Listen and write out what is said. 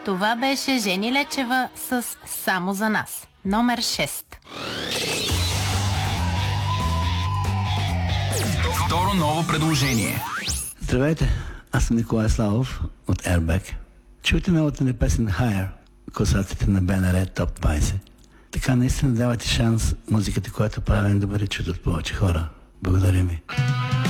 Това беше Жени Лечева с "Само за нас", номер 6. Второ ново предложение. Здравейте, аз съм Николай Славов от Airbag. Чуйте новата ни песен Higher, класацията на БНР Топ 20. Така наистина давате шанс музиката, която правим, да бъде чута от повече хора. Благодаря ви.